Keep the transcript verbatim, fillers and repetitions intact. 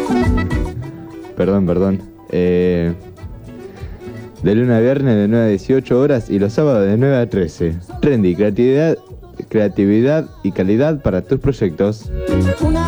Perdón, perdón. Eh, de lunes a viernes de nueve a dieciocho horas y los sábados de nueve a trece. Trendy, creatividad, creatividad y calidad para tus proyectos.